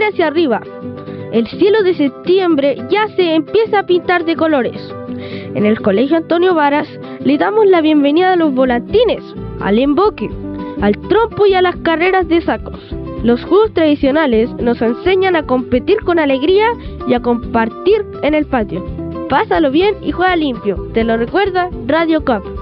hacia arriba. El cielo de septiembre ya se empieza a pintar de colores. En el Colegio Antonio Varas le damos la bienvenida a los volantines, al emboque, al trompo y a las carreras de sacos. Los juegos tradicionales nos enseñan a competir con alegría y a compartir en el patio. Pásalo bien y juega limpio. Te lo recuerda Radio Cup.